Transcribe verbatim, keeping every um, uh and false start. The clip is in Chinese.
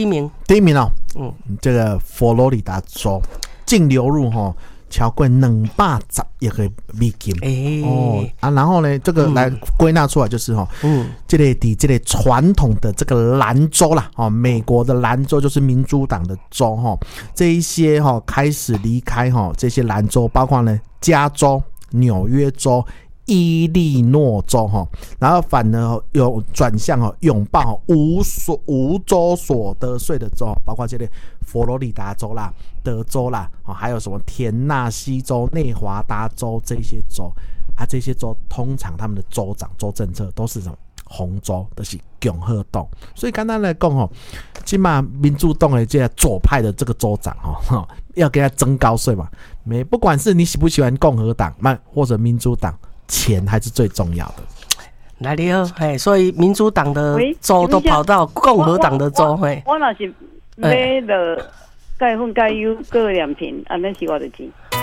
第一名， 第一名哦，嗯，这个佛罗里达州净流入哈超过两百十亿个美金， 欸、 哦啊，然后呢，这个来归纳出来就是哈， 嗯， 这个底这个传统的这个蓝州啦，哦，美国的蓝州就是民主党的州哈，这一些哈开始离开哈这些蓝州，包括呢加州、纽约州、伊利诺州哈，然后反而有转向哈拥抱无所无州所得税的州，包括这类佛罗里达州啦、德州啦，还有什么田纳西州、内华达州这些州啊，这些州通常他们的州长、州政策都是什么红州，都、就是共和党。所以简单来讲吼，起码民主党的这个左派的这个州长吼，要给他增高税嘛。没，不管是你喜不喜欢共和党，或者民主党，钱还是最重要的。 来了，嘿，所以民主党的州都跑到共和党的州，嘿。 我若是买了钙粉钙油各两瓶，安尼是我的钱。